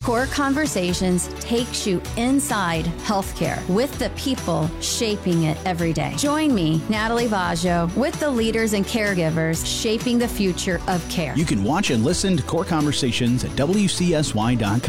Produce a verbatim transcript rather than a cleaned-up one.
Core Conversations takes you inside healthcare with the people shaping it every day. Join me, Natalie Vaggio, with the leaders and caregivers shaping the future of care. You can watch and listen to Core Conversations at W C S Y dot com.